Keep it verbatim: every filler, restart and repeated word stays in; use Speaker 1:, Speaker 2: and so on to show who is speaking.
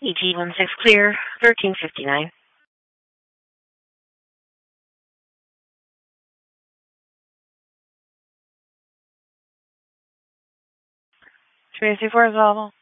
Speaker 1: E T one six clear, thirteen fifty-nine. Tracy four is available.